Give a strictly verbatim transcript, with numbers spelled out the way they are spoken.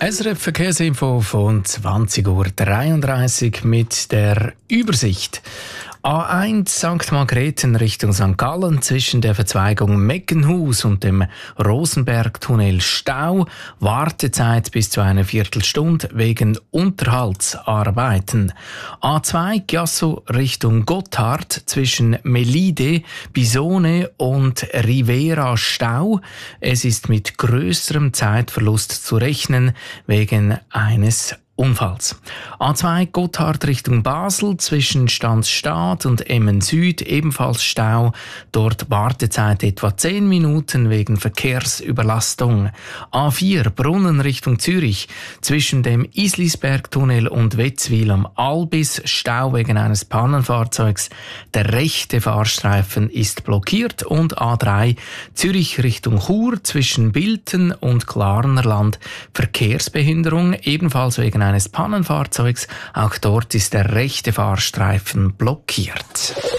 S R F Verkehrsinfo von zwanzig Uhr dreiunddreißig mit der Übersicht. A eins Sankt Margrethen Richtung Sankt Gallen zwischen der Verzweigung Meckenhus und dem Rosenbergtunnel Stau. Wartezeit bis zu einer Viertelstunde wegen Unterhaltsarbeiten. A zwei Chiasso Richtung Gotthard zwischen Melide, Bisone und Rivera Stau. Es ist mit grösserem Zeitverlust zu rechnen wegen eines Unfalls. A zwei Gotthard Richtung Basel zwischen Stanzstadt und Emmen Süd ebenfalls Stau. Dort Wartezeit etwa zehn Minuten wegen Verkehrsüberlastung. A vier Brunnen Richtung Zürich zwischen dem Islisbergtunnel und Wetzwil am Albis Stau wegen eines Pannenfahrzeugs. Der rechte Fahrstreifen ist blockiert und A drei Zürich Richtung Chur zwischen Bilten und Klarnerland Verkehrsbehinderung ebenfalls wegen eines Pannenfahrzeugs. Auch dort ist der rechte Fahrstreifen blockiert.